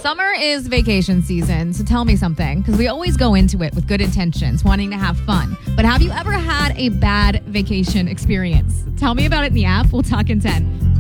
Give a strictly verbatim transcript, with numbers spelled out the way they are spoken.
Summer is vacation season, so tell me something, because we always go into it with good intentions, wanting to have fun. But have you ever had a bad vacation experience? Tell me about it in the app. We'll talk in ten.